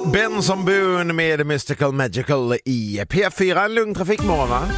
Benson Boone med Mystical Magical i P4. En lugn trafikmorgon, va?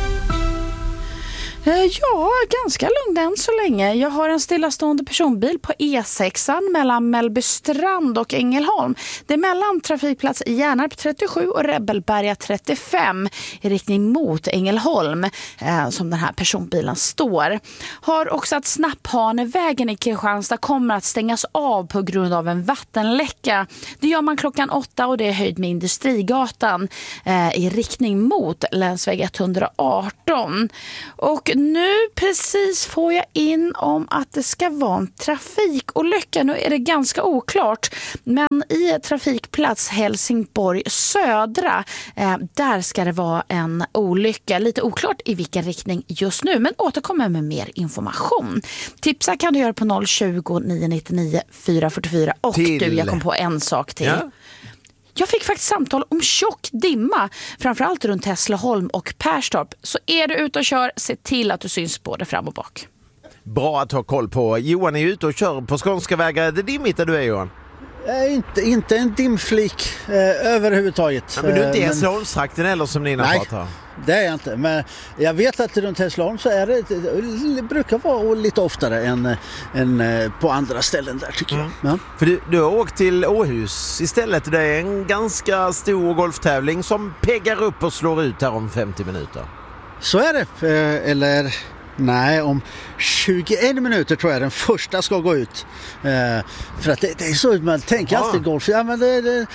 Ja, ganska lugn än så länge. Jag har en stillastående personbil på E6 mellan Mellbystrand och Ängelholm. Det är mellan trafikplats Järnarp 37 och Rebelberga 35 i riktning mot Ängelholm som den här personbilen står. Har också att Snapphanevägen i Kristianstad kommer att stängas av på grund av en vattenläcka. Det gör man klockan 8 och det är höjd med Industrigatan i riktning mot länsväg 118. Och nu precis får jag in om att det ska vara en trafikolycka. Nu är det ganska oklart, men i trafikplats Helsingborg södra, där ska det vara en olycka. Lite oklart i vilken riktning just nu, men återkommer med mer information. Tipsa kan du göra på 020 999 444 och du, jag kom på en sak till. Ja. Jag fick faktiskt samtal om tjock dimma, framförallt runt Hässleholm och Perstorp. Så är du ute och kör, se till att du syns både fram och bak. Bra att ha koll på. Johan är ute och kör på skånska vägar. Är det dimmigt där du är, Johan? Inte en dimflik överhuvudtaget. Ja, men du är inte i Hässleholmstrakten eller som Nina pratar? Nej, det är jag inte. Men jag vet att runt Hässleholm så är det brukar vara lite oftare än på andra ställen där, tycker jag. Ja. För du har åkt till Åhus istället. Det är en ganska stor golftävling som peggar upp och slår ut här om 50 minuter. Så är det. Eller... Nej, om 21 minuter tror jag den första ska gå ut. För att det är så, man tänker alltid golf. Ja, men det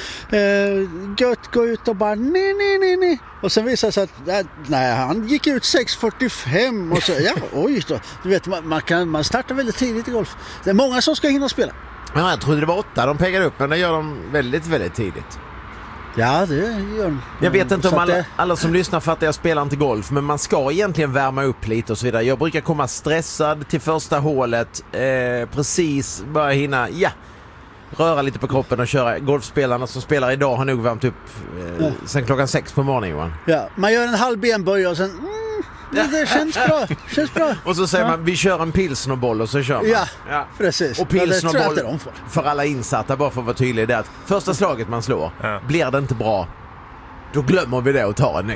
är gött, gå ut och bara nej. Och sen visar det sig att nej, han gick ut 6:45 och så, ja, oj då. Du vet, man startar väldigt tidigt i golf. Det är många som ska hinna spela. Ja, jag trodde det var 8 de peggar upp, men det gör de väldigt, väldigt tidigt. Ja, det gör de. Jag vet inte om alla som lyssnar för att jag spelar inte golf, men man ska egentligen värma upp lite och så vidare. Jag brukar komma stressad till första hålet, precis börja hinna röra lite på kroppen och köra. Golfspelarna som spelar idag har nog värmt upp sen klockan 6 på morgonen, Johan. Ja, man gör en halv benböj och sen... Det känns bra. Och så säger man, vi kör en pilsnerboll och så kör man. Ja, precis. Och pilsnerboll för alla insatta, bara för att vara tydlig, det är att första slaget man slår, blir det inte bra, då glömmer vi det och tar en ny.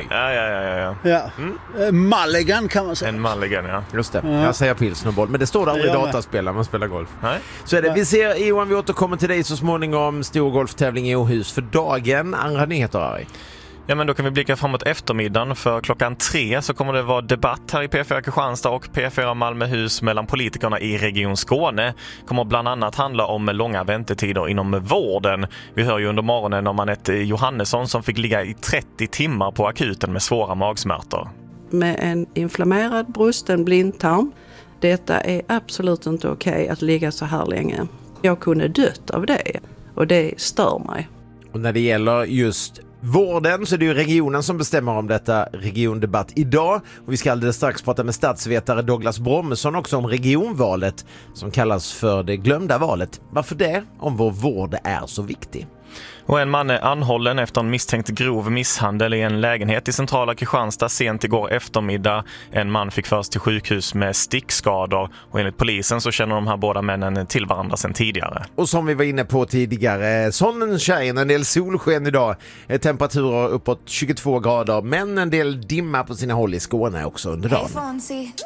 Ja. Mulligan kan man säga. En mulligan, ja. Just det, jag säger pilsnerboll. Men det står aldrig i dataspel när man spelar golf. Nej. Så är det. Vi ser, Johan, vi återkommer till dig så småningom. Stor golftävling i Åhus för dagen. Andra nyheter, Ari. Ja, men då kan vi blicka framåt eftermiddagen, för klockan 3 så kommer det vara debatt här i P4 Kristianstad och P4 Malmöhus mellan politikerna i Region Skåne. Kommer bland annat handla om långa väntetider inom vården. Vi hör ju under morgonen om Anette Johannesson som fick ligga i 30 timmar på akuten med svåra magsmärtor. Med en inflammerad brusten blindtarm, detta är absolut inte okej att ligga så här länge. Jag kunde dött av det och det stör mig. Och när det gäller just vården så är det ju regionen som bestämmer om detta regiondebatt idag. Och vi ska alldeles strax prata med statsvetare Douglas Brommesson också om regionvalet som kallas för det glömda valet. Varför det? Om vår vård är så viktig. Och en man är anhållen efter en misstänkt grov misshandel i en lägenhet i centrala Kristianstad sent igår eftermiddag. En man fick föras till sjukhus med stickskador och enligt polisen så känner de här båda männen till varandra sedan tidigare. Och som vi var inne på tidigare, sonnenschein, en del solsken idag. Temperaturer uppåt 22 grader, men en del dimma på sina håll i Skåne också under dagen.